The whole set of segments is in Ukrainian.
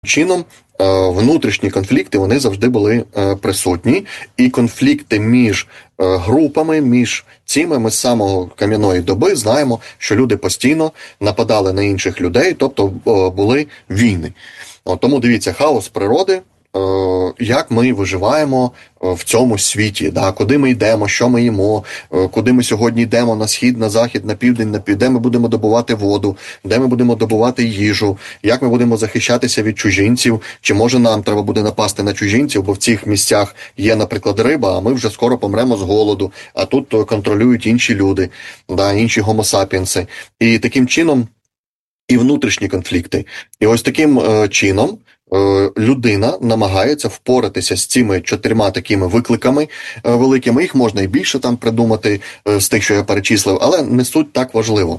чином внутрішні конфлікти, вони завжди були присутні, і конфлікти між групами, між цими, ми з самого кам'яної доби знаємо, що люди постійно нападали на інших людей, тобто були війни. Тому дивіться, хаос природи, як ми виживаємо в цьому світі, да? Куди ми йдемо, що ми їмо, куди ми сьогодні йдемо, на схід, на захід, на південь, де ми будемо добувати воду, де ми будемо добувати їжу, як ми будемо захищатися від чужинців, чи може нам треба буде напасти на чужинців, бо в цих місцях є, наприклад, риба, а ми вже скоро помремо з голоду, а тут контролюють інші люди, да? Інші гомо-сапіенси. І таким чином і внутрішні конфлікти. І ось таким чином людина намагається впоратися з цими 4 такими викликами великими. Їх можна і більше там придумати з тих, що я перечислив, але не суть так важливо.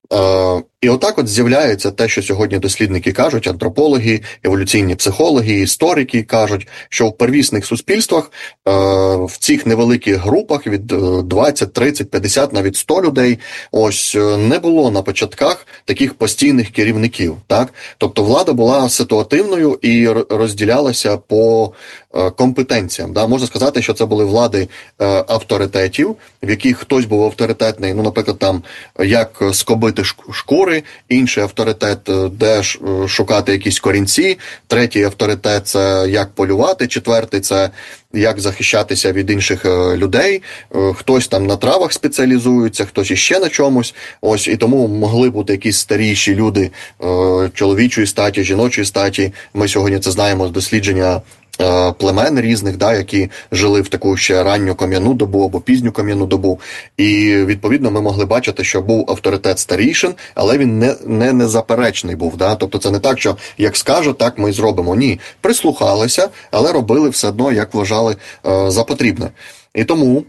І отак от з'являється те, що сьогодні дослідники кажуть, антропологи, еволюційні психологи, історики кажуть, що в первісних суспільствах в цих невеликих групах від 20, 30, 50, навіть 100 людей, ось не було на початках таких постійних керівників. Так? Тобто влада була ситуативною і розділялася по компетенціям. Да? Можна сказати, що це були влади авторитетів, в яких хтось був авторитетний, ну, наприклад, там, як скобити шкури, інший авторитет, де шукати якісь корінці, третій авторитет – це як полювати, четвертий – це як захищатися від інших людей, хтось там на травах спеціалізується, хтось іще на чомусь, ось, і тому могли бути якісь старіші люди чоловічої статі, жіночої статі, ми сьогодні це знаємо з дослідження племен різних, да, які жили в таку ще ранню кам'яну добу або пізню кам'яну добу. І, відповідно, ми могли бачити, що був авторитет старішин, але він не незаперечний був. Да? Тобто це не так, що як скаже, так ми зробимо. Ні, прислухалися, але робили все одно, як вважали за потрібне. І тому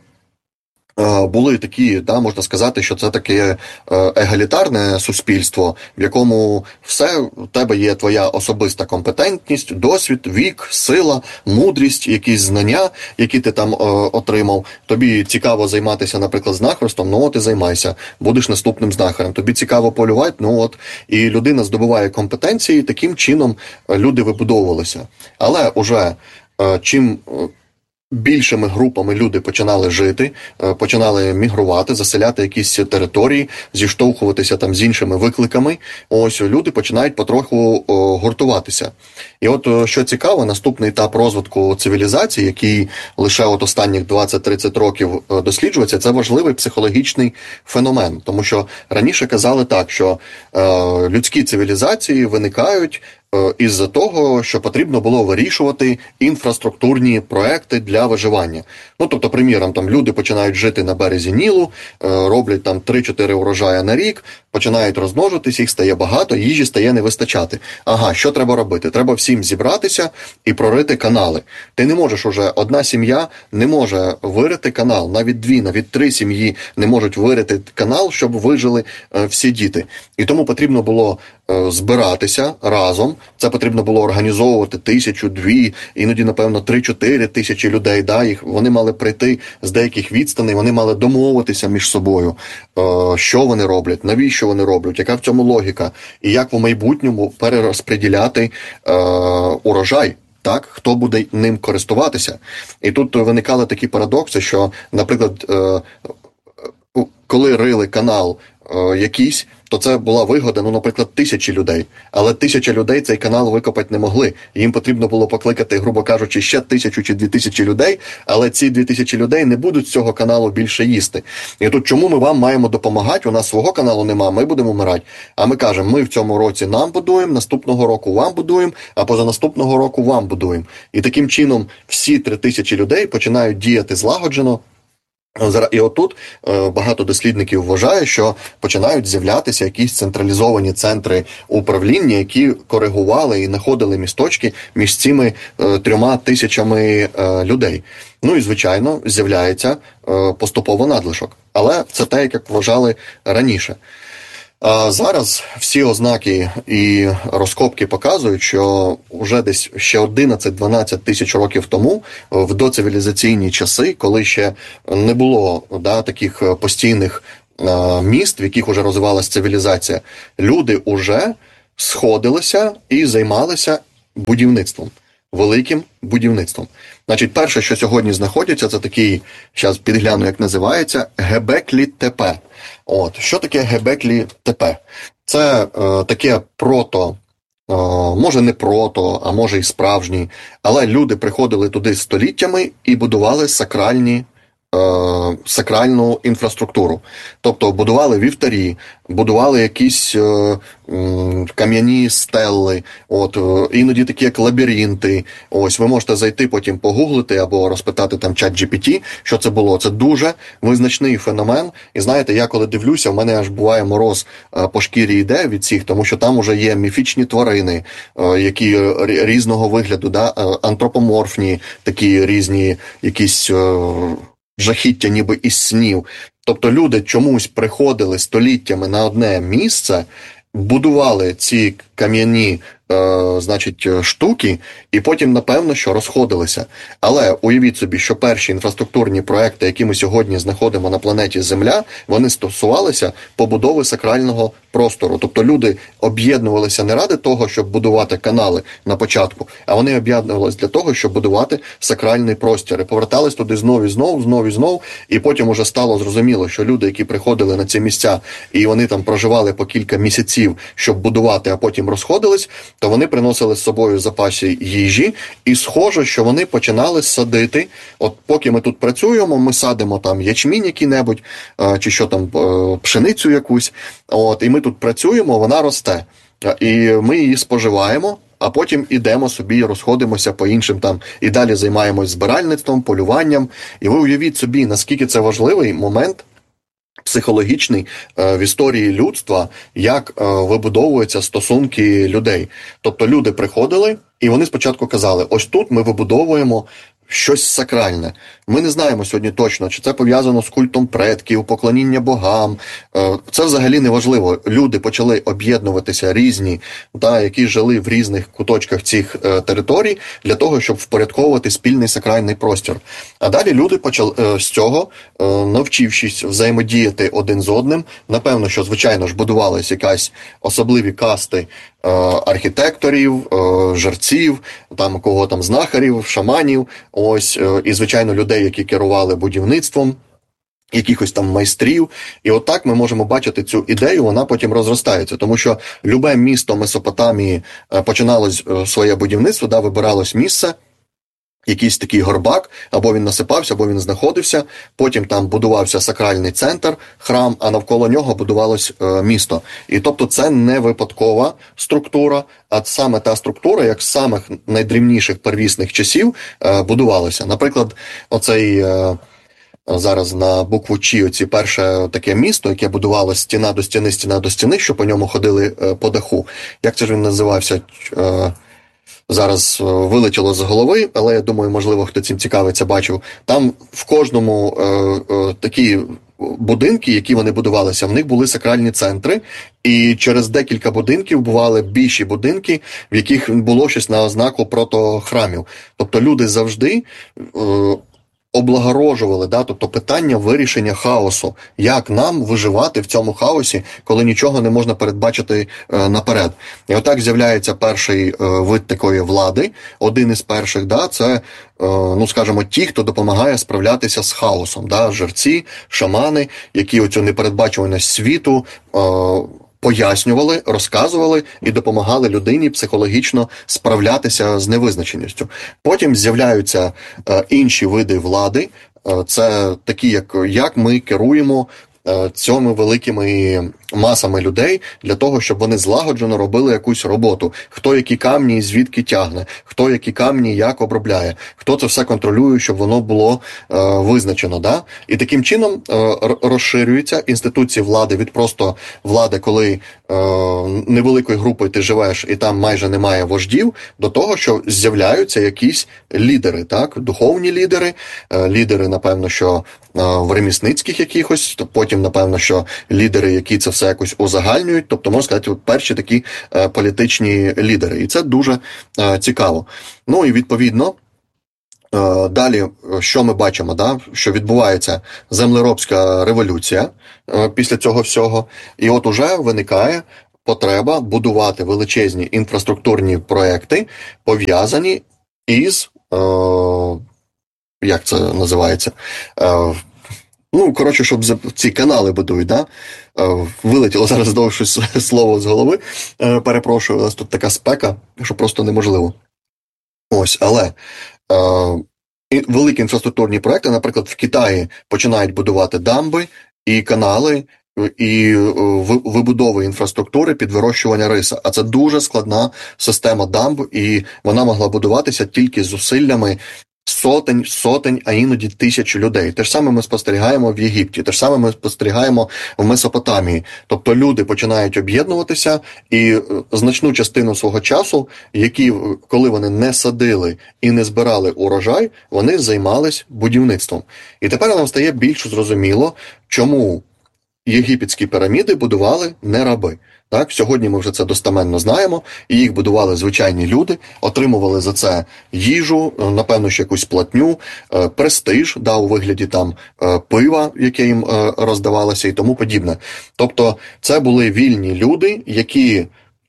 були такі, да, можна сказати, що це таке егалітарне суспільство, в якому все, у тебе є твоя особиста компетентність, досвід, вік, сила, мудрість, якісь знання, які ти там отримав. Тобі цікаво займатися, наприклад, знахарством, ну от і займайся, будеш наступним знахарем. Тобі цікаво полювати, ну от. І людина здобуває компетенції, таким чином люди вибудовувалися. Але уже чим більшими групами люди починали жити, починали мігрувати, заселяти якісь території, зіштовхуватися там з іншими викликами. Ось люди починають потроху гуртуватися. І от, що цікаво, наступний етап розвитку цивілізації, який лише от останніх 20-30 років досліджується, це важливий психологічний феномен. Тому що раніше казали так, що людські цивілізації виникають із-за того, що потрібно було вирішувати інфраструктурні проекти для виживання. Ну, тобто, приміром, там люди починають жити на березі Нілу, роблять там 3-4 урожая на рік, починають розмножитись, їх стає багато, їжі стає не вистачати. Ага, що треба робити? Треба всім зібратися і прорити канали. Ти не можеш уже, одна сім'я не може вирити канал, навіть 2, навіть 3 сім'ї не можуть вирити канал, щоб вижили всі діти. І тому потрібно було збиратися разом, це потрібно було організовувати 1000, 2, іноді, напевно, 3-4 тисячі людей, да, їх, вони мали прийти з деяких відстаней, вони мали домовитися між собою, що вони роблять, навіщо вони роблять, яка в цьому логіка, і як в майбутньому перерозподіляти урожай. Так, хто буде ним користуватися. І тут виникали такі парадокси, що, наприклад, коли рили канал якийсь, то це була вигода, ну, наприклад, 1000 людей. Але 1000 людей цей канал викопати не могли. Їм потрібно було покликати, грубо кажучи, ще 1000 чи 2000 людей, але ці 2000 людей не будуть з цього каналу більше їсти. І тут чому ми вам маємо допомагати? У нас свого каналу нема, ми будемо вмирати. А ми кажемо, ми в цьому році нам будуємо, наступного року вам будуємо, а позанаступного року вам будуємо. І таким чином всі 3000 людей починають діяти злагоджено. І отут багато дослідників вважає, що починають з'являтися якісь централізовані центри управління, які коригували і знаходили місточки між цими 3000 людей. Ну і, звичайно, з'являється поступово надлишок. Але це те, як вважали раніше. А зараз всі ознаки і розкопки показують, що вже десь ще 11-12 тисяч років тому, в доцивілізаційні часи, коли ще не було, да, таких постійних міст, в яких вже розвивалася цивілізація, люди вже сходилися і займалися будівництвом. Великим будівництвом. Значить, перше, що сьогодні знаходиться, це такий, зараз підгляну, як називається, Гебеклі-ТП. От, що таке Гебеклі-ТП? Це таке може не прото, а може і справжній, але люди приходили туди століттями і будували сакральну інфраструктуру. Тобто будували вівтарі, будували якісь кам'яні стелли, іноді такі як лабіринти. Ось, ви можете зайти, потім погуглити або розпитати там ChatGPT, що це було. Це дуже визначний феномен. І знаєте, я коли дивлюся, в мене аж буває мороз по шкірі йде від цих, тому що там уже є міфічні тварини, які різного вигляду, да? Антропоморфні, такі різні якісь жахіття ніби із снів. Тобто люди чомусь приходили століттями на одне місце, будували ці кам'яні штуки, і потім, напевно, що розходилися. Але уявіть собі, що перші інфраструктурні проекти, які ми сьогодні знаходимо на планеті Земля, вони стосувалися побудови сакрального простору. Тобто люди об'єднувалися не ради того, щоб будувати канали на початку, а вони об'єднувалися для того, щоб будувати сакральний простір. І повертались туди знов, і потім уже стало зрозуміло, що люди, які приходили на ці місця, і вони там проживали по кілька місяців, щоб будувати, а потім розходились, то вони приносили з собою запаси їжі, і схоже, що вони починали садити. От поки ми тут працюємо, ми садимо там ячмінь який-небудь, чи що там, пшеницю якусь, і ми тут працюємо, вона росте. І ми її споживаємо, а потім ідемо собі, розходимося по іншим там, і далі займаємось збиральництвом, полюванням. І ви уявіть собі, наскільки це важливий момент, психологічний в історії людства, як вибудовуються стосунки людей. Тобто люди приходили, і вони спочатку казали, ось тут ми вибудовуємо щось сакральне. Ми не знаємо сьогодні точно, чи це пов'язано з культом предків, поклоніння богам. Це взагалі не важливо. Люди почали об'єднуватися різні, які жили в різних куточках цих територій, для того, щоб впорядковувати спільний сакральний простір. А далі люди почали з цього, навчившись взаємодіяти один з одним, напевно, що, звичайно ж, будувалися якась особливі касти архітекторів, жерців, кого там знахарів, шаманів, і, звичайно, людей, які керували будівництвом, якихось там майстрів. І отак ми можемо бачити цю ідею, вона потім розростається. Тому що любе місто Месопотамії починало своє будівництво, вибиралось місце, якийсь такий горбак, або він насипався, або він знаходився, потім там будувався сакральний центр, храм, а навколо нього будувалось місто. І тобто це не випадкова структура, а саме та структура, як з самих найдрівніших первісних часів будувалася. Наприклад, оцей зараз на букву Ч, оці перше таке місто, яке будувалося стіна до стіни, що по ньому ходили по даху. Як це ж він називався? Зараз вилетіло з голови, але я думаю, можливо, хто цим цікавиться, бачив. Там в кожному такі будинки, які вони будувалися, в них були сакральні центри, і через декілька будинків бували більші будинки, в яких було щось на ознаку протохрамів. Тобто люди завжди облагорожували, тобто питання вирішення хаосу. Як нам виживати в цьому хаосі, коли нічого не можна передбачити наперед. І отак з'являється перший вид такої влади, один із перших, це, скажімо, ті, хто допомагає справлятися з хаосом, жерці, шамани, які оцю непередбачуваність світу пояснювали, розказували і допомагали людині психологічно справлятися з невизначеністю. Потім з'являються інші види влади, це такі, як ми керуємо цими великими масами людей для того, щоб вони злагоджено робили якусь роботу. Хто які камні і звідки тягне, хто які камні як обробляє, хто це все контролює, щоб воно було визначено. І таким чином розширюються інституції влади від просто влади, коли невеликою групою ти живеш і там майже немає вождів, до того, що з'являються якісь лідери, духовні лідери, лідери, напевно, що в ремісницьких якихось, потім, напевно, що лідери, які це все якось узагальнюють, тобто, можна сказати, перші такі політичні лідери. І це дуже цікаво. І, відповідно, далі, що ми бачимо, що відбувається землеробська революція після цього всього, і от уже виникає потреба будувати величезні інфраструктурні проекти, пов'язані із, як це називається, коротше, щоб ці канали будують, да? Вилетіло зараз знову щось слово з голови. Перепрошую, у нас тут така спека, що просто неможливо. Ось, але великі інфраструктурні проекти, наприклад, в Китаї починають будувати дамби і канали, і вибудови інфраструктури під вирощування риса. А це дуже складна система дамб, і вона могла будуватися тільки зусиллями сотень, а іноді тисяч людей. Те ж саме ми спостерігаємо в Єгипті, те ж саме ми спостерігаємо в Месопотамії. Тобто люди починають об'єднуватися, і значну частину свого часу, коли вони не садили і не збирали урожай, вони займались будівництвом. І тепер нам стає більш зрозуміло, чому єгипетські піраміди будували не раби. Так, сьогодні ми вже це достеменно знаємо, і їх будували звичайні люди, отримували за це їжу, напевно, ще якусь платню, престиж, у вигляді там пива, яке їм роздавалося і тому подібне. Тобто це були вільні люди, які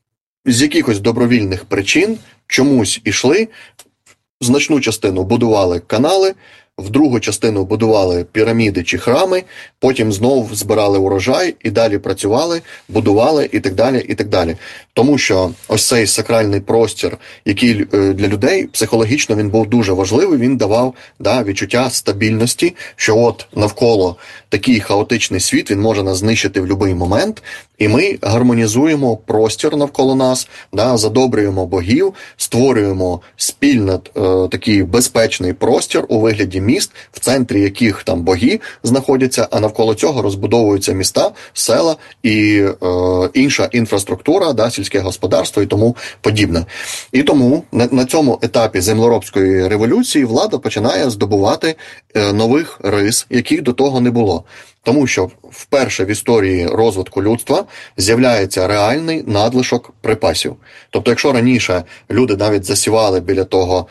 з якихось добровільних причин чомусь ішли, значну частину будували канали, в другу частину будували піраміди чи храми, потім знову збирали урожай і далі працювали, будували і так далі, і так далі. Тому що ось цей сакральний простір, який для людей психологічно він був дуже важливий, він давав відчуття стабільності, що от навколо такий хаотичний світ, він може нас знищити в будь-який момент, і ми гармонізуємо простір навколо нас, задобрюємо богів, створюємо спільно такий безпечний простір у вигляді міст, в центрі яких там боги знаходяться, а навколо цього розбудовуються міста, села і інша інфраструктура, сільське господарство і тому подібне. І тому на цьому етапі землеробської революції влада починає здобувати нових рис, яких до того не було. Тому що вперше в історії розвитку людства з'являється реальний надлишок припасів. Тобто, якщо раніше люди навіть засівали біля того,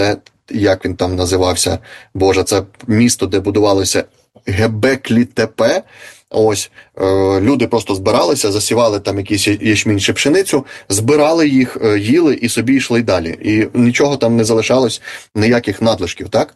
як він там називався, це місто, де будувалося Гебеклі-Тепе, ось, люди просто збиралися, засівали там якісь ячмінь чи пшеницю, збирали їх, їли і собі йшли далі. І нічого там не залишалось, ніяких надлишків, так?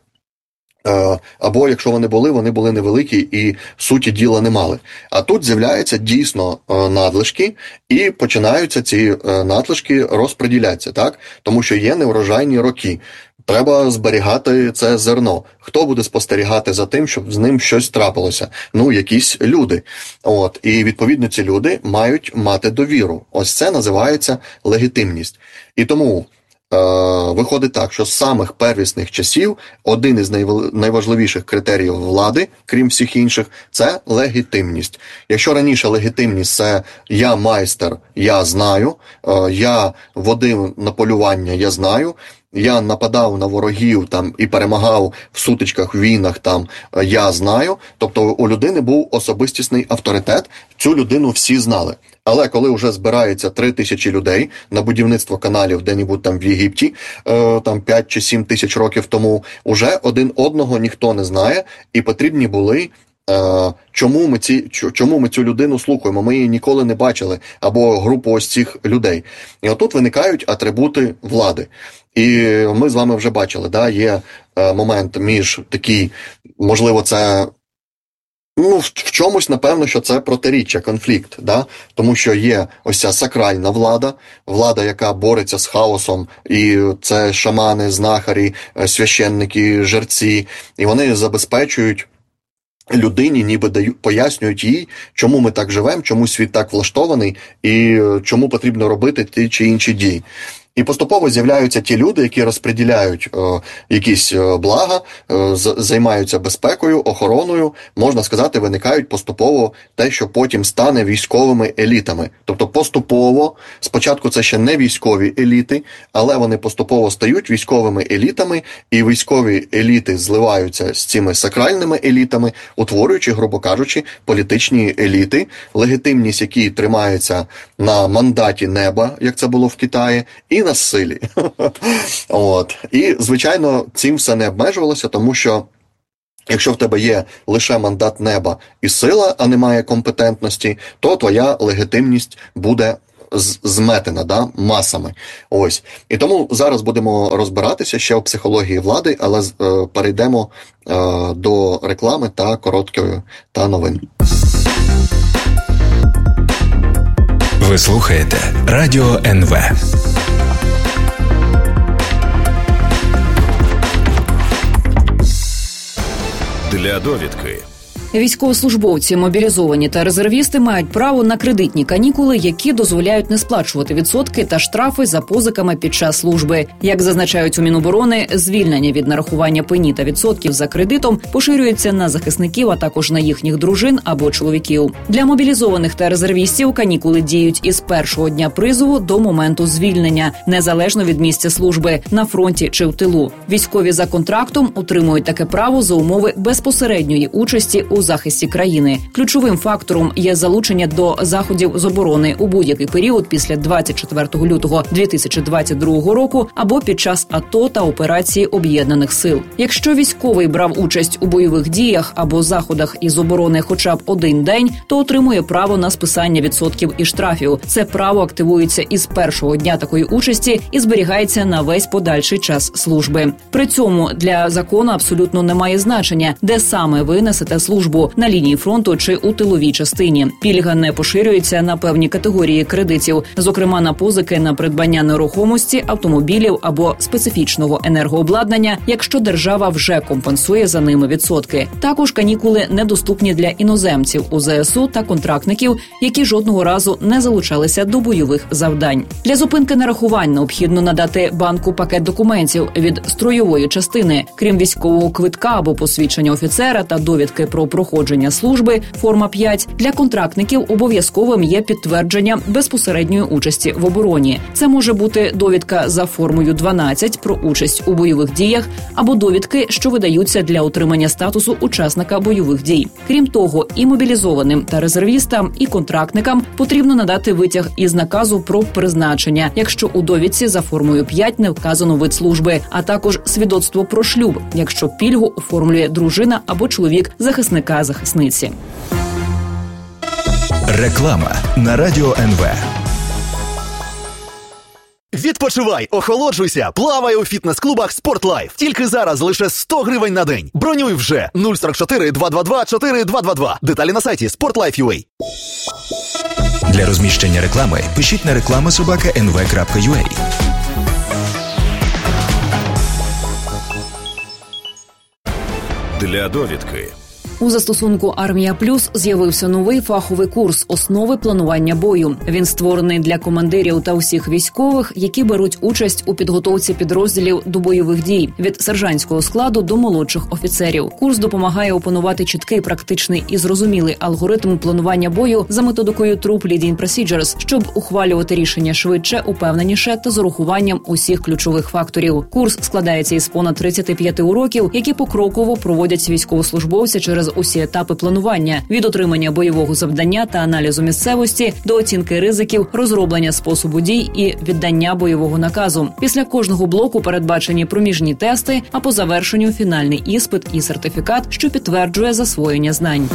Або, якщо вони були невеликі і суті діла не мали. А тут з'являються дійсно надлишки, і починаються ці надлишки розподілятися, так? Тому що є неврожайні роки. Треба зберігати це зерно. Хто буде спостерігати за тим, щоб з ним щось трапилося? Якісь люди. І, відповідно, ці люди мають мати довіру. Ось це називається легітимність. І тому виходить так, що з самих первісних часів один із найважливіших критеріїв влади, крім всіх інших, це легітимність. Якщо раніше легітимність – це «я майстер, я знаю», «я водив на полювання, я знаю», «я нападав на ворогів і перемагав в сутичках, в війнах, я знаю», тобто у людини був особистісний авторитет, цю людину всі знали. Але коли вже збирається 3000 людей на будівництво каналів де-небудь там в Єгипті, 5 чи 7 тисяч років тому, уже один одного ніхто не знає, і потрібні були чому ми цю людину слухаємо, ми її ніколи не бачили, або групу ось цих людей. І отут виникають атрибути влади. І ми з вами вже бачили, є момент між такий, можливо, це в чомусь, напевно, що це протиріччя, конфлікт, тому що є ось ця сакральна влада, яка бореться з хаосом, і це шамани, знахарі, священники, жерці, і вони забезпечують людині, ніби пояснюють їй, чому ми так живемо, чому світ так влаштований, і чому потрібно робити ті чи інші дії. І поступово з'являються ті люди, які розподіляють якісь блага, займаються безпекою, охороною, можна сказати, виникають поступово те, що потім стане військовими елітами. Тобто поступово, спочатку це ще не військові еліти, але вони поступово стають військовими елітами, і військові еліти зливаються з цими сакральними елітами, утворюючи, грубо кажучи, політичні еліти, легітимність, які тримаються на мандаті неба, як це було в Китаї, і на силі. І, звичайно, цим все не обмежувалося, тому що якщо в тебе є лише мандат неба і сила, а немає компетентності, то твоя легітимність буде зметена, да, масами. Ось. І тому зараз будемо розбиратися ще в психології влади, але перейдемо до реклами та короткої та новин. Ви слухаєте Радіо НВ. Для довідки. Військовослужбовці, мобілізовані та резервісти мають право на кредитні канікули, які дозволяють не сплачувати відсотки та штрафи за позиками під час служби. Як зазначають у Міноборони, звільнення від нарахування пені та відсотків за кредитом поширюється на захисників, а також на їхніх дружин або чоловіків. Для мобілізованих та резервістів канікули діють із першого дня призову до моменту звільнення, незалежно від місця служби, на фронті чи в тилу. Військові за контрактом отримують таке право за умови безпосередньої участі у захисті країни. Ключовим фактором є залучення до заходів з оборони у будь-який період після 24 лютого 2022 року або під час АТО та операції Об'єднаних сил. Якщо військовий брав участь у бойових діях або заходах із оборони хоча б один день, то отримує право на списання відсотків і штрафів. Це право активується із першого дня такої участі і зберігається на весь подальший час служби. При цьому для закону абсолютно немає значення, де саме ви несете службу – на лінії фронту чи у тиловій частині. Пільга не поширюється на певні категорії кредитів, зокрема на позики на придбання нерухомості, автомобілів або специфічного енергообладнання, якщо держава вже компенсує за ними відсотки. Також канікули недоступні для іноземців у ЗСУ та контрактників, які жодного разу не залучалися до бойових завдань. Для зупинки нарахувань необхідно надати банку пакет документів від стройової частини, крім військового квитка або посвідчення офіцера та довідки про проходження служби, форма 5, для контрактників обов'язковим є підтвердження безпосередньої участі в обороні. Це може бути довідка за формою 12 про участь у бойових діях або довідки, що видаються для отримання статусу учасника бойових дій. Крім того, і мобілізованим та резервістам, і контрактникам потрібно надати витяг із наказу про призначення, якщо у довідці за формою 5 не вказано вид служби, а також свідоцтво про шлюб, якщо пільгу оформлює дружина або чоловік захисника-захисниці. Реклама на Радіо НВ. Відпочивай, охолоджуйся, плавай у фітнес-клубах «Спортлайф». Тільки зараз лише 100 гривень на день. Бронюй вже 044 222 4222. Деталі на сайті sportlife.ua. Для розміщення реклами пишіть на reklama@nv.ua. Для довідки. У застосунку «Армія Плюс» з'явився новий фаховий курс «Основи планування бою». Він створений для командирів та усіх військових, які беруть участь у підготовці підрозділів до бойових дій, від сержантського складу до молодших офіцерів. Курс допомагає опанувати чіткий, практичний і зрозумілий алгоритм планування бою за методикою Troop Leading Procedures, щоб ухвалювати рішення швидше, упевненіше та з урахуванням усіх ключових факторів. Курс складається із понад 35 уроків, які покроково проводять військовослужбовці через усі етапи планування – від отримання бойового завдання та аналізу місцевості до оцінки ризиків, розроблення способу дій і віддання бойового наказу. Після кожного блоку передбачені проміжні тести, а по завершенню фінальний іспит і сертифікат, що підтверджує засвоєння знань.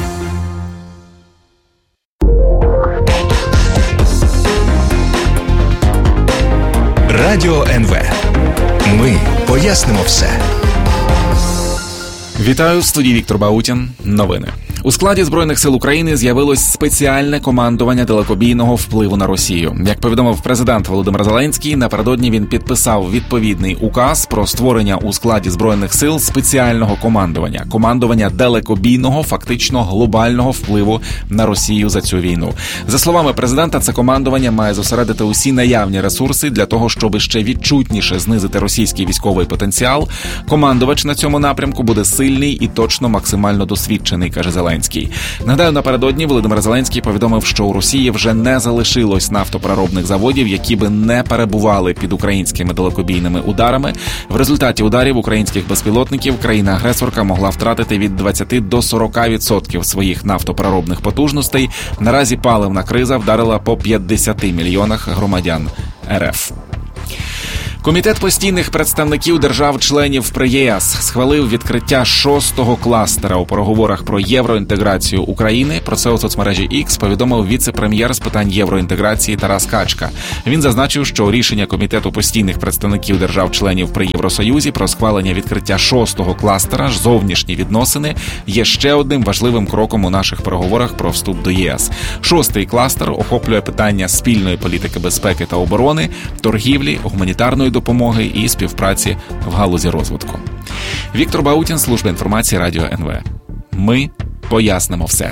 Радіо НВ. Ми пояснимо все. Вітаю, в студії Віктор Баутін. Новини. У складі Збройних сил України з'явилось спеціальне командування далекобійного впливу на Росію. Як повідомив президент Володимир Зеленський, напередодні він підписав відповідний указ про створення у складі Збройних сил спеціального командування далекобійного, фактично глобального впливу на Росію за цю війну. За словами президента, це командування має зосередити усі наявні ресурси для того, щоб ще відчутніше знизити російський військовий потенціал. Командувач на цьому напрямку буде сильний і точно максимально досвідчений, каже Зеленський. Нагадаю, напередодні Володимир Зеленський повідомив, що у Росії вже не залишилось нафтопереробних заводів, які би не перебували під українськими далекобійними ударами. В результаті ударів українських безпілотників країна-агресорка могла втратити від 20 до 40% своїх нафтопереробних потужностей. Наразі паливна криза вдарила по 50 мільйонах громадян РФ. Комітет постійних представників держав-членів при ЄС схвалив відкриття 6-го кластера у переговорах про євроінтеграцію України. Про це у соцмережі X повідомив віце-прем'єр з питань євроінтеграції Тарас Качка. Він зазначив, що рішення Комітету постійних представників держав-членів при Євросоюзі про схвалення відкриття 6-го кластера «Зовнішні відносини» є ще одним важливим кроком у наших переговорах про вступ до ЄС. 6-й кластер охоплює питання спільної політики безпеки та оборони, торгівлі, гуманітарної допомоги і співпраці в галузі розвитку. Віктор Баутін, служба інформації Радіо НВ. Ми пояснимо все.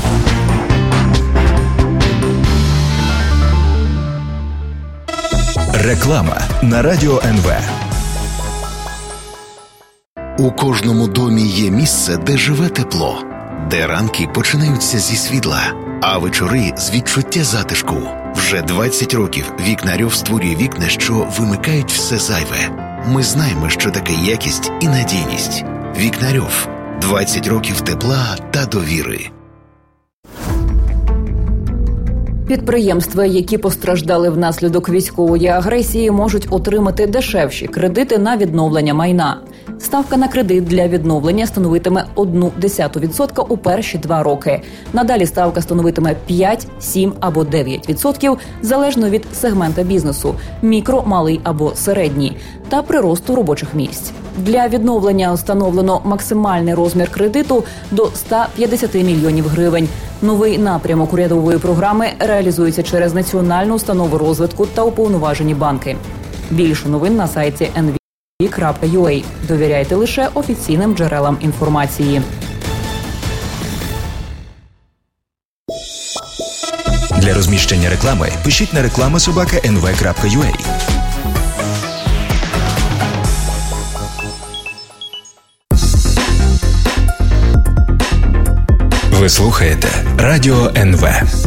Реклама на Радіо НВ. У кожному домі є місце, де живе тепло, де ранки починаються зі світла, а вечори з відчуття затишку. Вже 20 років Вікнарьов створює вікна, що вимикають все зайве. Ми знаємо, що таке якість і надійність. Вікнарьов. 20 років тепла та довіри. Підприємства, які постраждали внаслідок військової агресії, можуть отримати дешевші кредити на відновлення майна. Ставка на кредит для відновлення становитиме 0,1% у перші 2 роки. Надалі ставка становитиме 5, 7 або 9%, залежно від сегмента бізнесу – мікро, малий або середній, та приросту робочих місць. Для відновлення встановлено максимальний розмір кредиту до 150 мільйонів гривень. Новий напрямок урядової програми реалізується через Національну установу розвитку та уповноважені банки. Більше новин на сайті nv.ua. Довіряйте лише офіційним джерелам інформації. Для розміщення реклами пишіть на reklama@nv.ua. Ви слухаєте Радіо НВ.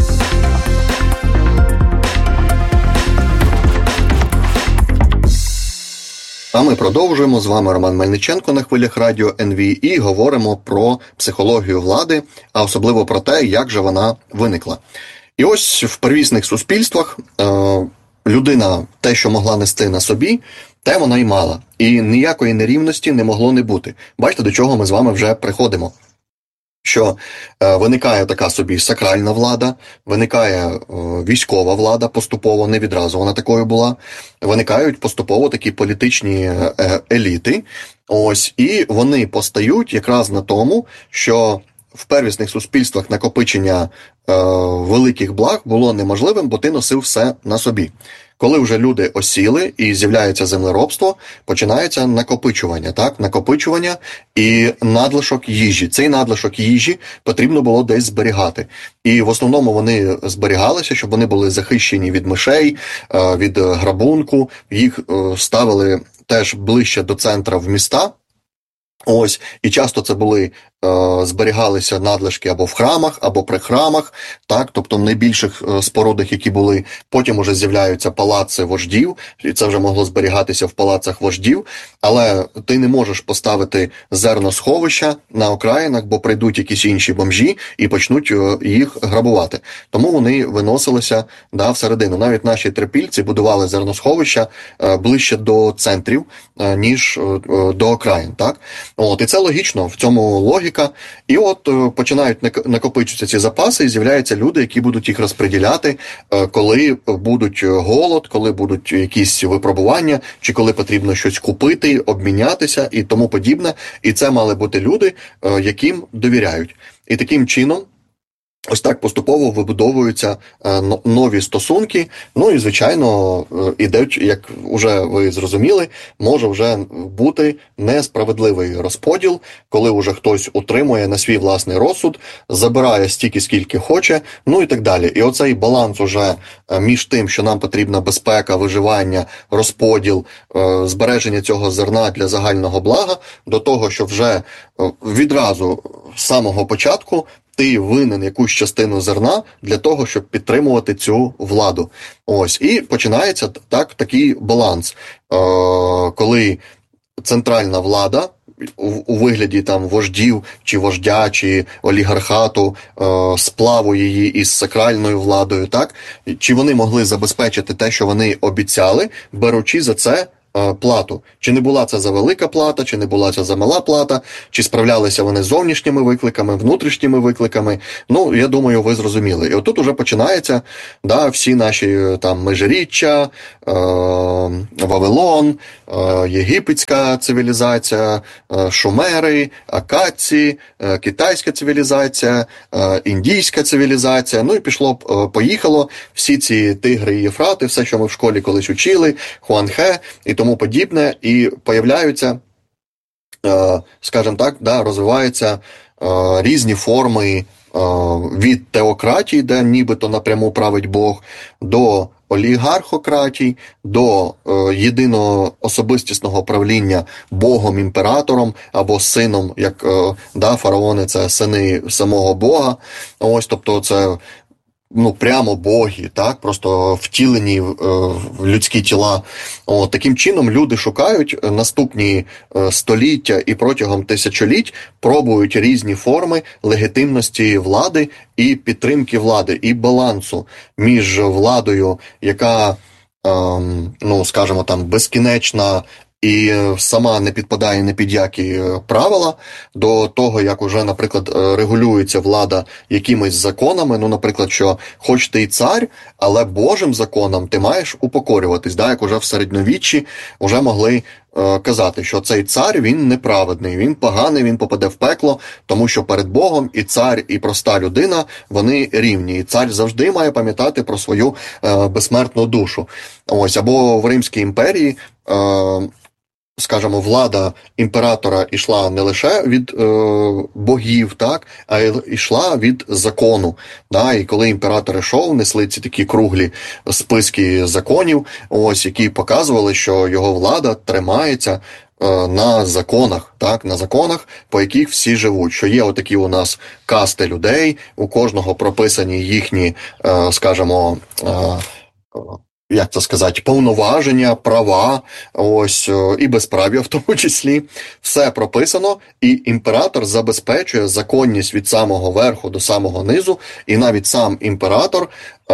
А ми продовжуємо. З вами Роман Мельниченко на хвилях Радіо НВ і говоримо про психологію влади, а особливо про те, як же вона виникла. І ось в первісних суспільствах людина те, що могла нести на собі, те вона й мала. І ніякої нерівності не могло не бути. Бачите, до чого ми з вами вже приходимо. Що виникає така собі сакральна влада, виникає військова влада поступово, не відразу вона такою була, виникають поступово такі політичні еліти, ось, і вони постають якраз на тому, що в первісних суспільствах накопичення великих благ було неможливим, бо ти носив все на собі. Коли вже люди осіли і з'являється землеробство, починається накопичування, так? Накопичування і надлишок їжі. Цей надлишок їжі потрібно було десь зберігати. І в основному вони зберігалися, щоб вони були захищені від мишей, від грабунку. Їх ставили теж ближче до центра в міста. Ось, і часто це були, зберігалися надлишки або в храмах, або при храмах, так, тобто в найбільших спорудах, які були, потім уже з'являються палаци вождів, і це вже могло зберігатися в палацах вождів, але ти не можеш поставити зерносховища на окраїнах, бо прийдуть якісь інші бомжі і почнуть їх грабувати. Тому вони виносилися, да, всередину. Навіть наші трипільці будували зерносховища ближче до центрів, ніж до окраїн, так. От, і це логічно, в цьому логіка. І от починають накопичуватися ці запаси, і з'являються люди, які будуть їх розподіляти, коли будуть голод, коли будуть якісь випробування, чи коли потрібно щось купити, обмінятися і тому подібне. І це мали бути люди, яким довіряють. І таким чином ось так поступово вибудовуються нові стосунки, ну і, звичайно, ідуть, як вже ви зрозуміли, може вже бути несправедливий розподіл, коли вже хтось утримує на свій власний розсуд, забирає стільки, скільки хоче, ну і так далі. І оцей баланс уже між тим, що нам потрібна безпека, виживання, розподіл, збереження цього зерна для загального блага, до того, що вже відразу з самого початку ти винен якусь частину зерна для того, щоб підтримувати цю владу. Ось. І починається такий баланс, коли центральна влада у вигляді там вождів, чи вождя, чи олігархату сплавує її із сакральною владою, так? Чи вони могли забезпечити те, що вони обіцяли, беручи за це плату. Чи не була це за велика плата, чи не була це за мала плата, чи справлялися вони з зовнішніми викликами, внутрішніми викликами. Ну, я думаю, ви зрозуміли. І отут уже починається, да, всі наші там межиріччя, Вавилон, єгипетська цивілізація, шумери, акадці, китайська цивілізація, індійська цивілізація. Ну і поїхало всі ці Тигри і Єфрати, все, що ми в школі колись учили, Хуанхе і тому подібне, і появляються, скажімо так, да, розвиваються різні форми від теократії, де нібито напряму править Бог, до олігархократій, до єдиного особистісного правління Богом-імператором або сином, як да, фараони – це сини самого Бога. Ось, тобто це прямо боги, так, просто втілені в людські тіла. Таким чином люди шукають наступні століття і протягом тисячоліть пробують різні форми легітимності влади і підтримки влади, і балансу між владою, яка, скажімо, там, безкінечна і сама не підпадає ні під які правила, до того, як уже, наприклад, регулюється влада якимись законами, наприклад, що хоч ти й цар, але Божим законам ти маєш упокорюватись, да, як уже в середньовіччі вже могли казати, що цей цар, він неправедний, він поганий, він попаде в пекло, тому що перед Богом і цар, і проста людина, вони рівні. І цар завжди має пам'ятати про свою безсмертну душу. Ось, або в Римській імперії, скажімо, влада імператора йшла не лише від богів, так, а й йшла від закону. Да? І коли імператор йшов, несли ці такі круглі списки законів, ось, які показували, що його влада тримається на законах, так, на законах, по яких всі живуть. Що є отакі у нас касти людей, у кожного прописані їхні, скажімо, як це сказати, повноваження, права, ось, і безправ'я в тому числі. Все прописано, і імператор забезпечує законність від самого верху до самого низу, і навіть сам імператор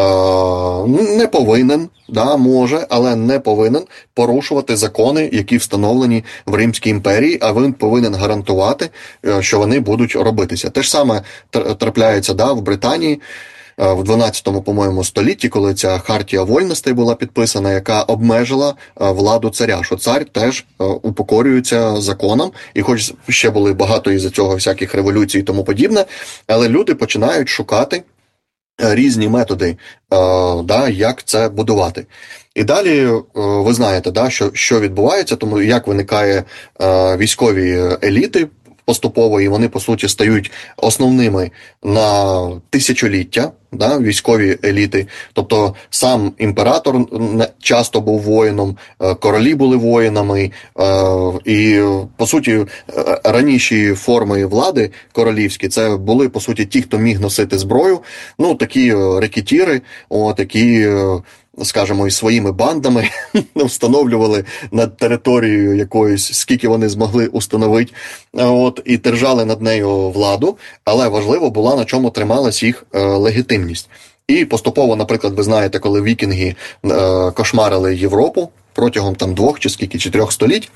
не повинен, да, може, але не повинен порушувати закони, які встановлені в Римській імперії, а він повинен гарантувати, що вони будуть робитися. Те ж саме трапляється, да, в Британії, в 12-му, по-моєму, столітті, коли ця хартія вольностей була підписана, яка обмежила владу царя, що цар теж упокорюється законом, і хоч ще були багато із-за цього всяких революцій і тому подібне, але люди починають шукати різні методи, да, як це будувати. І далі ви знаєте, да, що відбувається, тому як виникає військові еліти, поступово, і вони, по суті, стають основними на тисячоліття, да, військові еліти. Тобто сам імператор часто був воїном, королі були воїнами, і, по суті, раніші форми влади королівські, це були, по суті, ті, хто міг носити зброю, такі рекетіри, такі, скажімо, і своїми бандами встановлювали над територією якоюсь, скільки вони змогли установити, і держали над нею владу, але важливо була, на чому трималась їх легітимність. І поступово, наприклад, ви знаєте, коли вікінги кошмарили Європу протягом 2 чи скільки, 4 століть,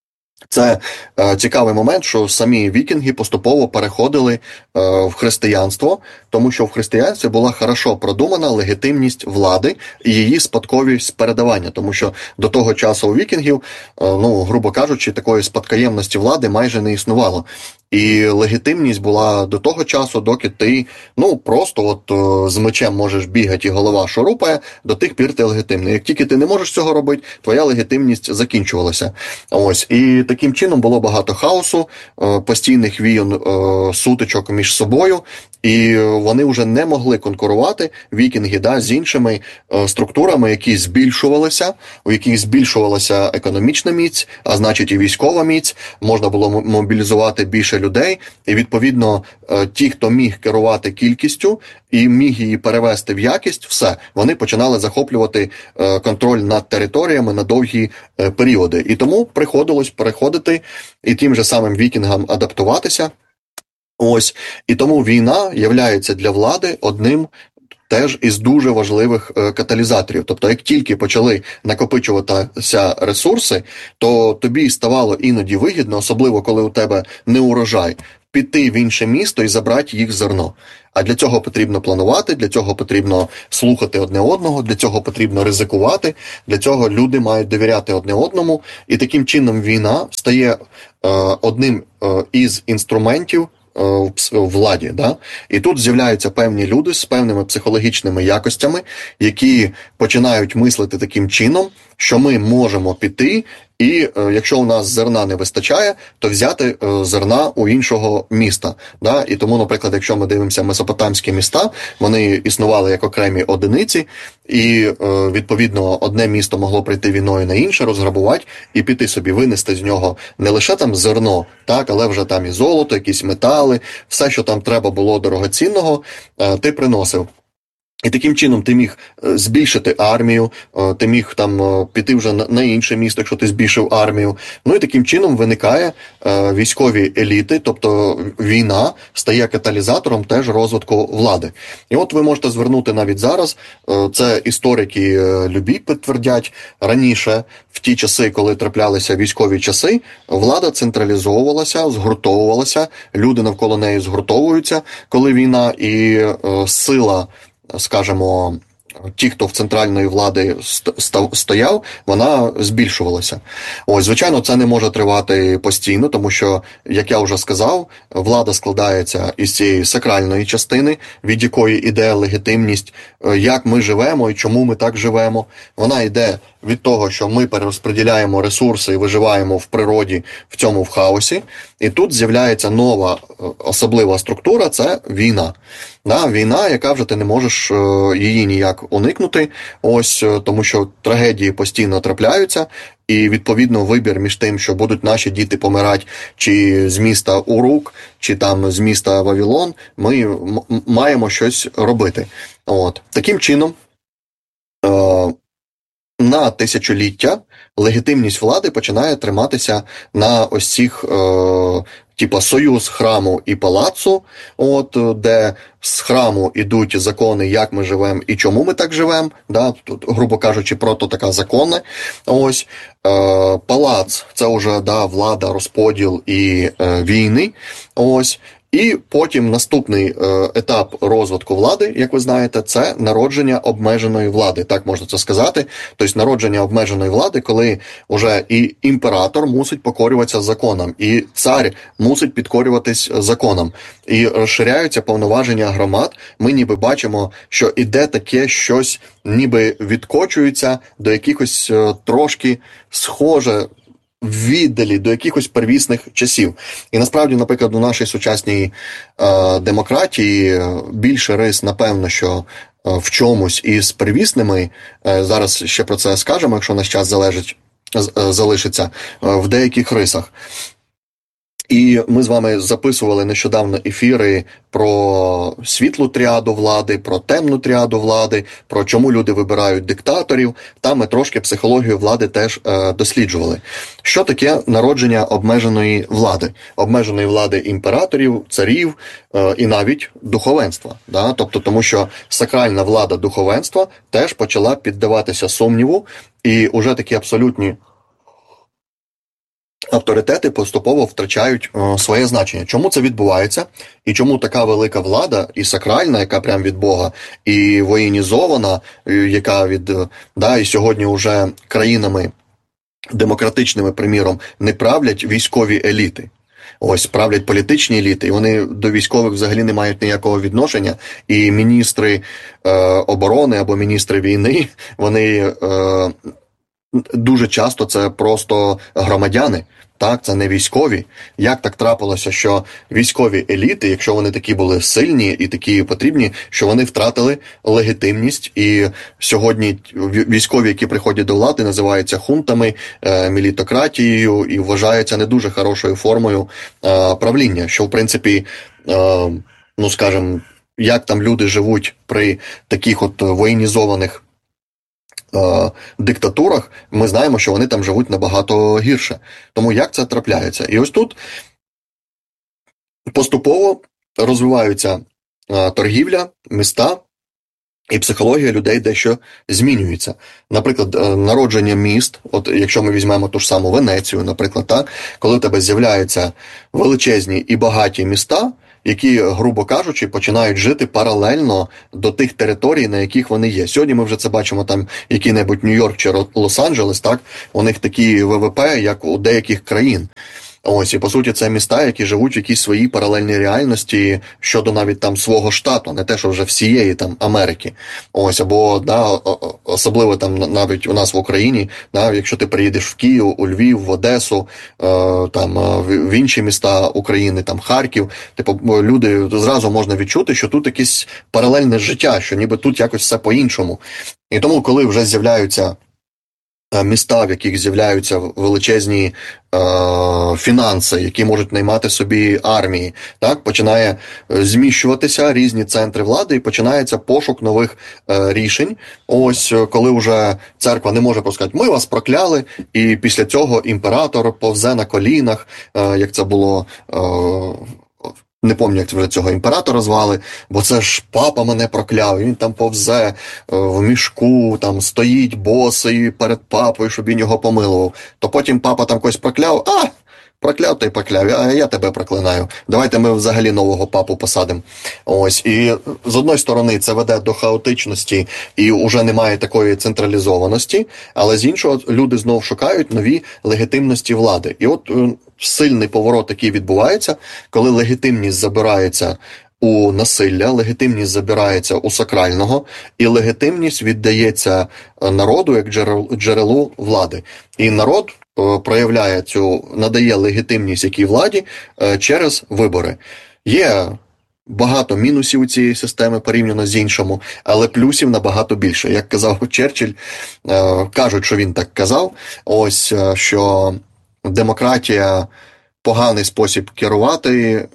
це цікавий момент, що самі вікінги поступово переходили в християнство, тому що в християнстві була хорошо продумана легітимність влади і її спадковість передавання, тому що до того часу у вікінгів, грубо кажучи, такої спадкоємності влади майже не існувало. І легітимність була до того часу, доки ти, просто з мечем можеш бігати і голова шурупає, до тих пір ти легітимний. Як тільки ти не можеш цього робити, твоя легітимність закінчувалася. Ось. І таким чином було багато хаосу, постійних війн, сутичок між собою, і вони вже не могли конкурувати, вікінги, да, з іншими структурами, які збільшувалися, у яких збільшувалася економічна міць, а значить і військова міць, можна було мобілізувати більше людей, і відповідно ті, хто міг керувати кількістю і міг її перевести в якість, все, вони починали захоплювати контроль над територіями на довгі періоди. І тому приходилось переходити і тим же самим вікінгам адаптуватися. Ось, і тому війна являється для влади одним теж із дуже важливих каталізаторів. Тобто, як тільки почали накопичуватися ресурси, то тобі ставало іноді вигідно, особливо коли у тебе не урожай, піти в інше місто і забрати їх зерно. А для цього потрібно планувати, для цього потрібно слухати одне одного, для цього потрібно ризикувати, для цього люди мають довіряти одне одному. І таким чином війна стає одним із інструментів в владі. Да? І тут з'являються певні люди з певними психологічними якостями, які починають мислити таким чином, що ми можемо піти і, якщо у нас зерна не вистачає, то взяти зерна у іншого міста. Да? І тому, наприклад, якщо ми дивимося месопотамські міста, вони існували як окремі одиниці, і, відповідно, одне місто могло прийти війною на інше, розграбувати і піти собі, винести з нього не лише там зерно, так, але вже там і золото, якісь метали, все, що там треба було дорогоцінного, ти приносив. І таким чином ти міг збільшити армію, ти міг там піти вже на інше місто, якщо ти збільшив армію. Ну і таким чином виникає військові еліти, тобто війна стає каталізатором теж розвитку влади. І от ви можете звернути навіть зараз, це історики любі підтвердять, раніше, в ті часи, коли траплялися військові часи, влада централізовувалася, згуртовувалася, люди навколо неї згуртовуються, коли війна, і сила, скажімо, ті, хто в центральної влади стояв, вона збільшувалася. Ось, звичайно, це не може тривати постійно, тому що, як я вже сказав, влада складається із цієї сакральної частини, від якої йде легітимність, як ми живемо і чому ми так живемо. Вона йде від того, що ми перерозподіляємо ресурси і виживаємо в природі, в цьому в хаосі. І тут з'являється нова особлива структура – це війна. Да, війна, яка вже ти не можеш її ніяк уникнути, ось, тому що трагедії постійно трапляються, і, відповідно, вибір між тим, що будуть наші діти помирати чи з міста Урук, чи там з міста Вавилон, ми маємо щось робити. От. Таким чином, на тисячоліття легітимність влади починає триматися на ось цих типа союз храму і палацу, от, де з храму ідуть закони, як ми живемо і чому ми так живемо, да, тут, грубо кажучи, прото така закони. Ось, палац – це вже, да, влада, розподіл і війни. Ось. І потім наступний етап розвитку влади, як ви знаєте, це народження обмеженої влади, так можна це сказати. Тобто народження обмеженої влади, коли вже і імператор мусить покорюватися законам, і цар мусить підкорюватись законам, і розширяються повноваження громад. Ми ніби бачимо, що іде таке щось, ніби відкочується до якихось трошки схоже, віддалі до якихось первісних часів. І насправді, наприклад, у нашій сучасній демократії більше рис, напевно, що в чомусь із первісними, зараз ще про це скажемо, якщо наш час залишиться, в деяких рисах. І ми з вами записували нещодавно ефіри про світлу тріаду влади, про темну тріаду влади, про чому люди вибирають диктаторів. Там ми трошки психологію влади теж досліджували. Що таке народження обмеженої влади? Обмеженої влади імператорів, царів і навіть духовенства. Да? Тобто, тому що сакральна влада духовенства теж почала піддаватися сумніву, і уже такі абсолютні авторитети поступово втрачають своє значення. Чому це відбувається? І чому така велика влада, і сакральна, яка прям від Бога, і воєнізована, яка від, да, і сьогодні вже країнами демократичними, приміром, не правлять військові еліти. Ось, правлять політичні еліти, і вони до військових взагалі не мають ніякого відношення. І міністри оборони або міністри війни, вони дуже часто це просто громадяни, так, це не військові. Як так трапилося, що військові еліти, якщо вони такі були сильні і такі потрібні, що вони втратили легітимність, і сьогодні військові, які приходять до влади, називаються хунтами, мілітократією і вважаються не дуже хорошою формою правління, що в принципі, ну скажімо, як там люди живуть при таких от воєнізованих диктатурах, ми знаємо, що вони там живуть набагато гірше. Тому як це трапляється? І ось тут поступово розвиваються торгівля, міста, І психологія людей дещо змінюється. Наприклад, народження міст, от якщо ми візьмемо ту ж саму Венецію, наприклад, так, коли у тебе з'являються величезні і багаті міста, які, грубо кажучи, починають жити паралельно до тих територій, на яких вони є. Сьогодні ми вже це бачимо, там який-небудь Нью-Йорк чи Лос-Анджелес, так, у них такі ВВП, як у деяких країн. Ось, і по суті, це міста, які живуть в якійсь своїй паралельній реальності щодо навіть там свого штату, не те, що вже всієї там Америки. Ось, або, да, особливо там навіть у нас в Україні, да, якщо ти приїдеш в Київ, у Львів, в Одесу, там в інші міста України, там Харків, типу, люди зразу можна відчути, що тут якесь паралельне життя, що ніби тут якось все по-іншому. І тому, коли вже з'являються міста, в яких з'являються величезні фінанси, які можуть наймати собі армії, так, починає зміщуватися різні центри влади і починається пошук нових рішень. Ось, коли вже церква не може просто сказати, ми вас прокляли, і після цього імператор повзе на колінах, як це було... Не пам'ятаю, як вже цього імператора звали, бо це ж папа мене прокляв, він там повзе в мішку, там стоїть босий перед папою, щоб він його помилував. То потім папа там когось прокляв, прокляв та й прокляв, а я тебе проклинаю. Давайте ми взагалі нового папу посадимо. Ось, і з одної сторони це веде до хаотичності і вже немає такої централізованості, але з іншого люди знов шукають нові легітимності влади. І от сильний поворот, який відбувається, коли легітимність забирається у насилля, легітимність забирається у сакрального, і легітимність віддається народу як джерелу влади. І народ проявляє надає легітимність якій владі через вибори. Є багато мінусів у цієї системи порівняно з іншому, але плюсів набагато більше. Як казав Черчилль, кажуть, що він так казав, ось, що демократія – поганий спосіб керувати.